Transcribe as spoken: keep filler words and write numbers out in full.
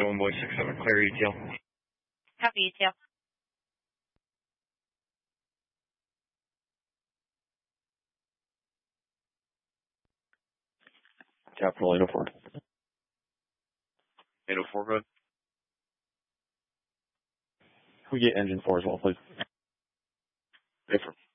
Echo one boy six seven, clear E T L. Copy, E T L. Capital eight oh four. eight oh four, good. Can we get engine four as well, please? Different.